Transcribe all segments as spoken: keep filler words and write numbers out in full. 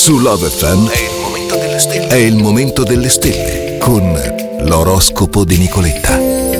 Su Love F M è il momento delle stelle. È il momento delle stelle con l'oroscopo di Nicoletta.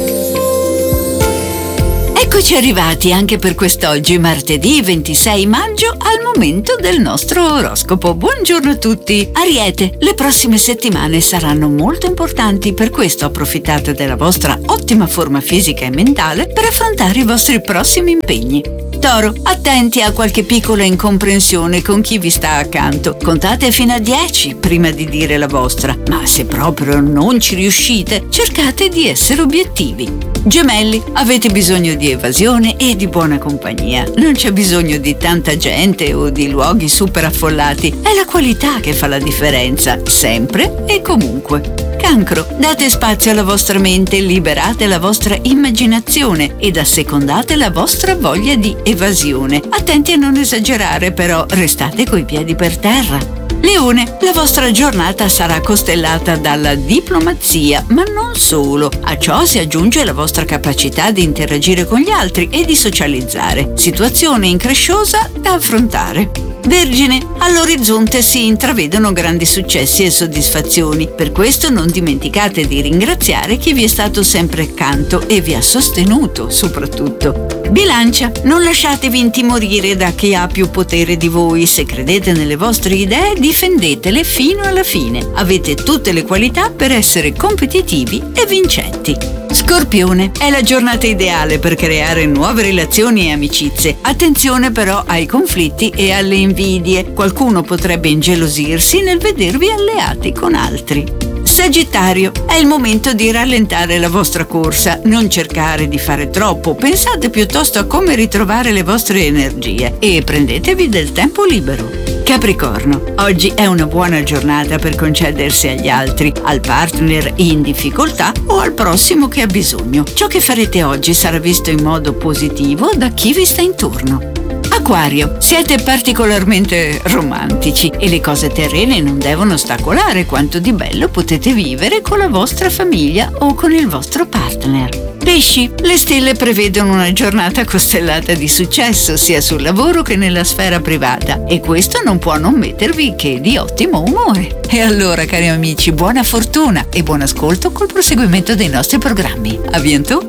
Eccoci arrivati anche per quest'oggi, martedì ventisei maggio, al momento del nostro oroscopo. Buongiorno a tutti. Ariete, le prossime settimane saranno molto importanti, per questo approfittate della vostra ottima forma fisica e mentale per affrontare i vostri prossimi impegni. Toro, attenti a qualche piccola incomprensione con chi vi sta accanto. Contate fino a dieci prima di dire la vostra, ma se proprio non ci riuscite, cercate di essere obiettivi. Gemelli, avete bisogno di evasione e di buona compagnia. Non c'è bisogno di tanta gente o di luoghi super affollati. È la qualità che fa la differenza, sempre e comunque. Cancro, date spazio alla vostra mente, liberate la vostra immaginazione ed assecondate la vostra voglia di evasione. Attenti a non esagerare, però restate coi piedi per terra. Leone, la vostra giornata sarà costellata dalla diplomazia, ma non solo. A ciò si aggiunge la vostra capacità di interagire con gli altri e di socializzare. Situazione incresciosa da affrontare. Vergine, all'orizzonte si intravedono grandi successi e soddisfazioni. Per questo non dimenticate di ringraziare chi vi è stato sempre accanto e vi ha sostenuto, soprattutto. Bilancia, non lasciatevi intimorire da chi ha più potere di voi. Se credete nelle vostre idee, difendetele fino alla fine. Avete tutte le qualità per essere competitivi e vincenti. Scorpione, è la giornata ideale per creare nuove relazioni e amicizie. Attenzione però ai conflitti e alle invidie. Qualcuno potrebbe ingelosirsi nel vedervi alleati con altri. Sagittario, è il momento di rallentare la vostra corsa, non cercare di fare troppo, pensate piuttosto a come ritrovare le vostre energie e prendetevi del tempo libero. Capricorno, oggi è una buona giornata per concedersi agli altri, al partner in difficoltà o al prossimo che ha bisogno. Ciò che farete oggi sarà visto in modo positivo da chi vi sta intorno. Acquario, siete particolarmente romantici e le cose terrene non devono ostacolare quanto di bello potete vivere con la vostra famiglia o con il vostro partner. Pesci, le stelle prevedono una giornata costellata di successo sia sul lavoro che nella sfera privata e questo non può non mettervi che di ottimo umore. E allora, cari amici, buona fortuna e buon ascolto col proseguimento dei nostri programmi. A bientôt!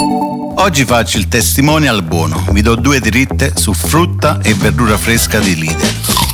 Oggi faccio il testimonial buono, vi do due dritte su frutta e verdura fresca di Lidl.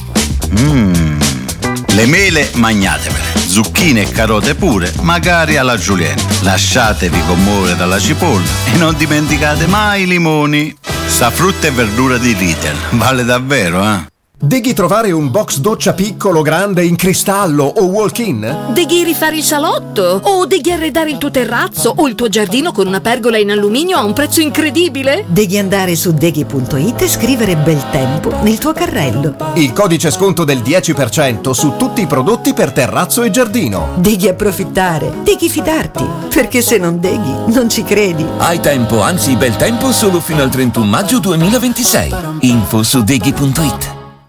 Mmm, le mele magnatevele, zucchine e carote pure, magari alla julienne. Lasciatevi commuovere dalla cipolla e non dimenticate mai i limoni. Sta frutta e verdura di Lidl, vale davvero, eh? Deghi trovare un box doccia piccolo, grande, in cristallo o walk-in? Deghi rifare il salotto? O deghi arredare il tuo terrazzo o il tuo giardino con una pergola in alluminio a un prezzo incredibile? Deghi andare su deghi punto it e scrivere bel tempo nel tuo carrello. Il codice sconto del dieci per cento su tutti i prodotti per terrazzo e giardino. Deghi approfittare, deghi fidarti, perché se non deghi non ci credi. Hai tempo, anzi bel tempo solo fino al trentuno maggio duemilaventisei. Info su deghi punto it.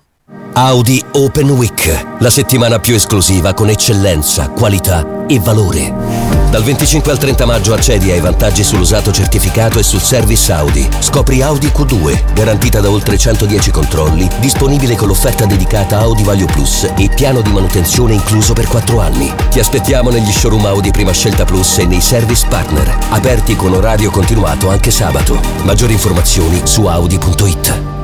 Audi Open Week, la settimana più esclusiva con eccellenza, qualità e valore. Dal venticinque al trenta maggio accedi ai vantaggi sull'usato certificato e sul service Audi. Scopri Audi Q due, garantita da oltre centodieci controlli, disponibile con l'offerta dedicata Audi Value Plus e piano di manutenzione incluso per quattro anni. Ti aspettiamo negli showroom Audi Prima Scelta Plus e nei service partner, aperti con orario continuato anche sabato. Maggiori informazioni su audi punto it.